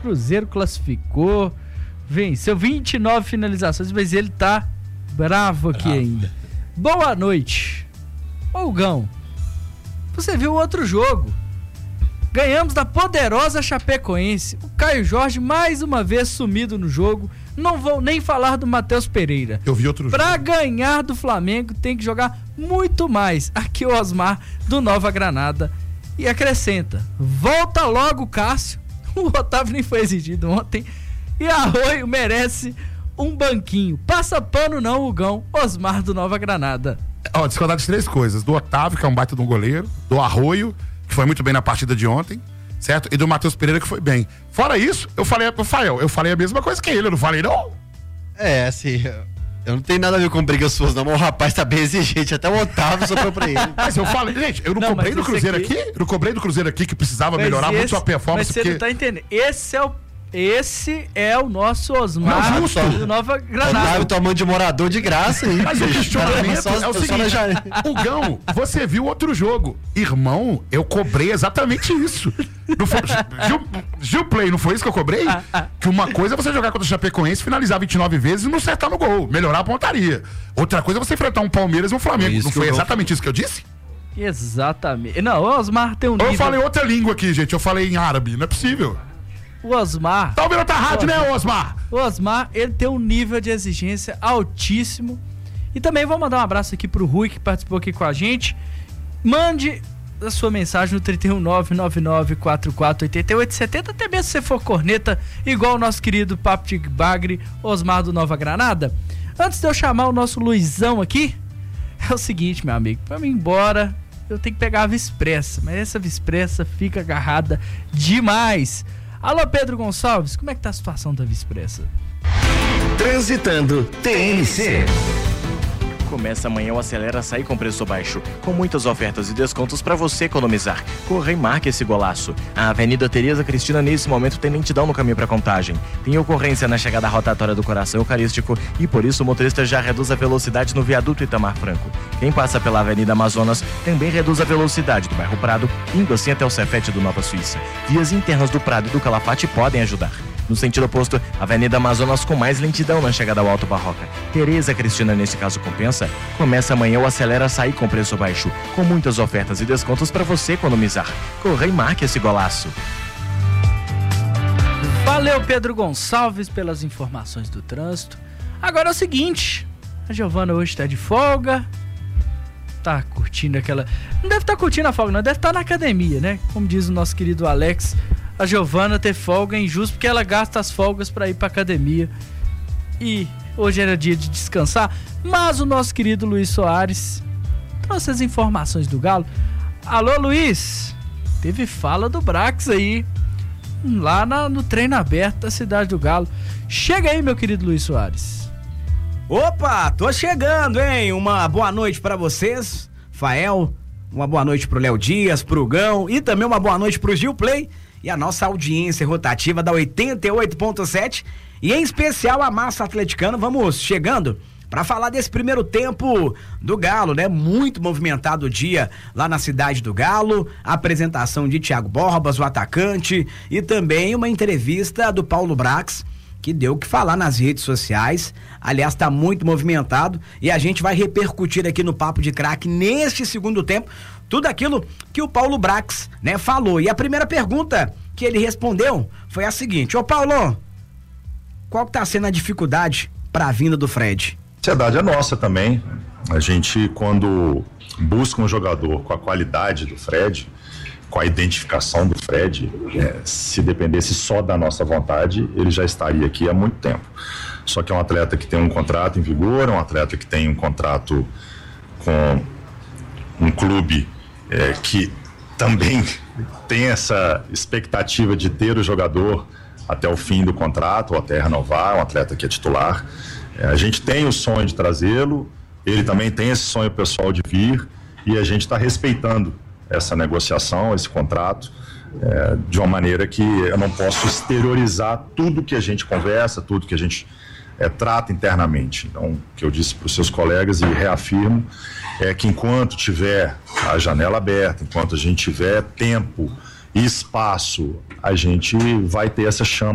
Cruzeiro classificou, venceu 29 finalizações, mas ele tá bravo aqui ainda. Boa noite. Olgão, você viu outro jogo? Ganhamos da poderosa Chapecoense. O Caio Jorge mais uma vez sumido no jogo. Não vou nem falar do Matheus Pereira. Eu vi outro jogo. Pra ganhar do Flamengo tem que jogar muito mais. Aqui o Osmar do Nova Granada. E acrescenta, volta logo o Cássio. O Otávio nem foi exigido ontem. E Arroio merece um banquinho. Passa pano não, Hugão. Osmar do Nova Granada. Discordar de 3 coisas. Do Otávio, que é um baita de um goleiro. Do Arroio, que foi muito bem na partida de ontem, certo? E do Matheus Pereira, que foi bem. Fora isso, eu falei pro Fael, eu falei a mesma coisa que ele, eu não falei não? Assim, eu não tenho nada a ver com brigas suas, não, mas o rapaz tá bem exigente, até o Otávio sobrou pra ele. Mas eu falei, gente, eu não cobrei do Cruzeiro aqui? Eu não cobrei do Cruzeiro aqui, que precisava melhorar muito sua performance. Mas você não tá entendendo, esse é o nosso Osmar do Nova Granada. Otávio tomando de morador de graça aí. Mas o questionamento é o seguinte, Hugão, você viu outro jogo. Irmão, eu cobrei exatamente isso. Não foi, Gilplay, não foi isso que eu cobrei? Que uma coisa é você jogar contra o Chapecoense, finalizar 29 vezes e não acertar no gol, melhorar a pontaria. Outra coisa é você enfrentar um Palmeiras e um Flamengo. Não foi exatamente isso que eu disse? Exatamente. Não, o Osmar tem um nível... Eu falei outra língua aqui, gente, eu falei em árabe, não é possível. O Osmar... Tá ouvindo outra rádio, né, Osmar? O Osmar, ele tem um nível de exigência altíssimo. E também vou mandar um abraço aqui pro Rui, que participou aqui com a gente. Mande a sua mensagem no 31999448870, até mesmo se você for corneta, igual o nosso querido Papo de Bagre, Osmar do Nova Granada. Antes de eu chamar o nosso Luizão aqui, é o seguinte, meu amigo, pra mim ir embora, eu tenho que pegar a Vispressa, mas essa Vispressa fica agarrada demais. Alô, Pedro Gonçalves, como é que tá a situação da Vispressa? Transitando TNC. Começa amanhã o Acelera Açaí com preço baixo, com muitas ofertas e descontos para você economizar. Corra e marque esse golaço. A Avenida Tereza Cristina nesse momento tem lentidão no caminho para Contagem. Tem ocorrência na chegada à rotatória do Coração Eucarístico e por isso o motorista já reduz a velocidade no viaduto Itamar Franco. Quem passa pela Avenida Amazonas também reduz a velocidade do bairro Prado, indo assim até o Cefete do Nova Suíça. Vias internas do Prado e do Calafate podem ajudar. No sentido oposto, Avenida Amazonas com mais lentidão na chegada ao Alto Barroca. Tereza Cristina nesse caso compensa. Começa amanhã o Acelera Açaí com preço baixo, com muitas ofertas e descontos para você economizar. Corra e marque esse golaço. Valeu, Pedro Gonçalves, pelas informações do trânsito. Agora é o seguinte, a Giovana hoje tá de folga, tá curtindo aquela... Não deve estar curtindo a folga, não, deve estar na academia, né? Como diz o nosso querido Alex, a Giovana ter folga é injusto porque ela gasta as folgas pra ir pra academia. E hoje era dia de descansar, mas o nosso querido Luiz Soares trouxe as informações do Galo. Alô, Luiz, teve fala do Brax aí, lá no treino aberto da cidade do Galo. Chega aí, meu querido Luiz Soares. Opa, tô chegando, hein? Uma boa noite pra vocês, Fael, uma boa noite pro Léo Dias, pro Gão e também uma boa noite pro Gilplay e a nossa audiência rotativa da 88.7 e em especial a massa atleticana. Vamos chegando para falar desse primeiro tempo do Galo, né? Muito movimentado o dia lá na cidade do Galo, a apresentação de Thiago Borbas, o atacante, e também uma entrevista do Paulo Brax, que deu o que falar nas redes sociais. Aliás, tá muito movimentado e a gente vai repercutir aqui no Papo de Craque neste segundo tempo tudo aquilo que o Paulo Brax, né, falou. E a primeira pergunta que ele respondeu foi a seguinte: ô Paulo, qual que tá sendo a dificuldade para a vinda do Fred? A ansiedade é nossa também. A gente, quando busca um jogador com a qualidade do Fred, com a identificação do Fred, se dependesse só da nossa vontade, ele já estaria aqui há muito tempo. Só que é um atleta que tem um contrato em vigor, é um atleta que tem um contrato com um clube que também tem essa expectativa de ter o jogador até o fim do contrato ou até renovar, é um atleta que é titular. A gente tem o sonho de trazê-lo, ele também tem esse sonho pessoal de vir, e a gente está respeitando essa negociação, esse contrato, de uma maneira que eu não posso exteriorizar tudo que a gente conversa, tudo que a gente trata internamente. Então, o que eu disse para os seus colegas e reafirmo é que enquanto tiver a janela aberta, enquanto a gente tiver tempo e espaço, a gente vai ter essa chama